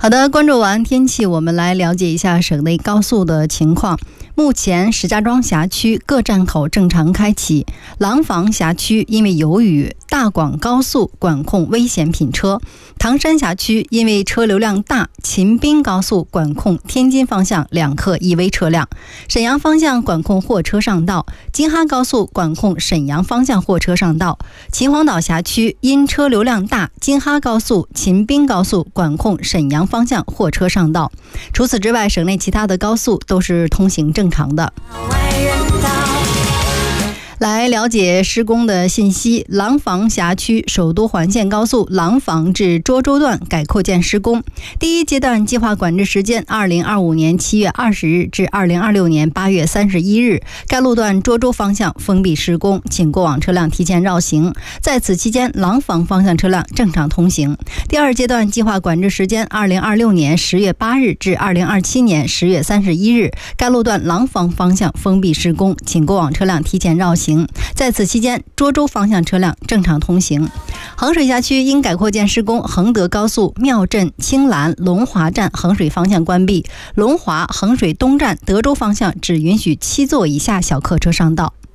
好的，关注完天气，我们来了解一下省内高速的情况。目前石家庄辖区各站口正常开启，廊坊辖区因为有雨，大广高速管控危险品车；唐山辖区因为车流量大，秦滨高速管控天津方向2客1危车辆；沈阳方向管控货车上道，京哈高速管控沈阳方向货车上道；秦皇岛辖区因车流量大，京哈高速、秦滨高速管控沈阳方向货车上道。除此之外，省内其他的高速都是通行正常的。来了解施工的信息，廊坊辖区首都环线高速廊坊至涿州段改扩建施工，第一阶段计划管制时间2025年7月20日至2026年8月31日，该路段涿州方向封闭施工，请过往车辆提前绕行，在此期间廊坊方向车辆正常通行。第二阶段计划管制时间2026年10月8日至2027年10月31日，该路段廊坊方向封闭施工，请过往车辆提前绕行，在此期间涿州方向车辆正常通行。衡水辖区因改扩建施工，衡德高速庙镇、青兰、龙华站衡水方向关闭，龙华、衡水东站德州方向只允许7座以下小客车上道。